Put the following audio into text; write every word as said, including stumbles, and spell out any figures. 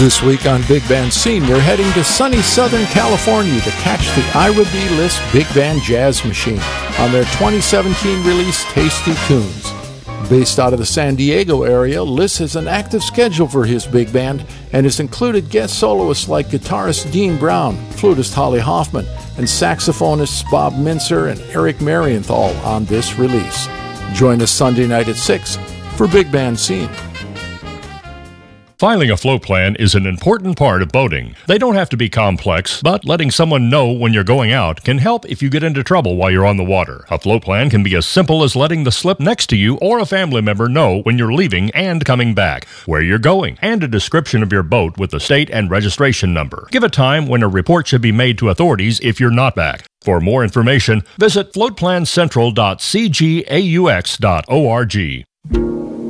This week on Big Band Scene, we're heading to sunny Southern California to catch the Ira B. List Big Band Jazz Machine on their twenty seventeen release, Tasty Tunes. Based out of the San Diego area, List has an active schedule for his big band and has included guest soloists like guitarist Dean Brown, flutist Holly Hoffman, and saxophonists Bob Mincer and Eric Marienthal on this release. Join us Sunday night at six for Big Band Scene. Filing a float plan is an important part of boating. They don't have to be complex, but letting someone know when you're going out can help if you get into trouble while you're on the water. A float plan can be as simple as letting the slip next to you or a family member know when you're leaving and coming back, where you're going, and a description of your boat with the state and registration number. Give a time when a report should be made to authorities if you're not back. For more information, visit float plan central dot c g a u x dot org.